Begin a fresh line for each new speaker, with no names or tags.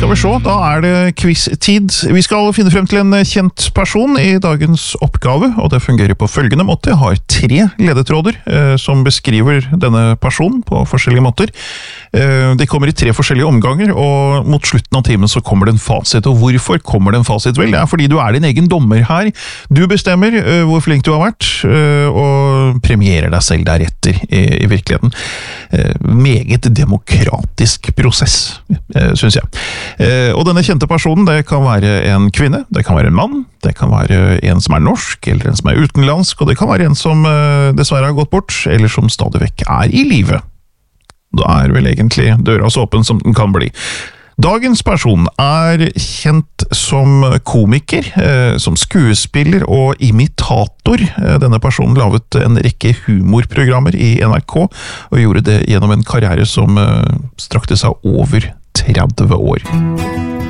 Skal vi se, da det quiz-tid. Vi skal finne frem til en kjent person i dagens oppgave, og det fungerer på følgende måte. Jeg har 3 ledetråder som beskriver denne personen på forskjellige måter. De kommer i 3 forskjellige omganger, og mot slutten av timen så kommer det en fasit. Og hvorfor kommer det en fasit? Vel, det fordi du din egen dommer her. Du bestemmer hvor flink du har vært, og premierer deg selv deretter i virkeligheten. Meget demokratisk prosess, synes jeg. Og denne kjente personen, det kan være en kvinne, det kan være en mann, det kan være en som norsk, eller en som utenlandsk, og det kan være en som dessverre har gått bort, eller som stadig vekk i live. Da vel egentlig døra så åpen som den kan bli. Dagens person kjent som komiker, som skuespiller og imitator. Denne personen laget en rekke humorprogrammer i NRK, og gjorde det gjennom en karriere som strakte seg over 30 år.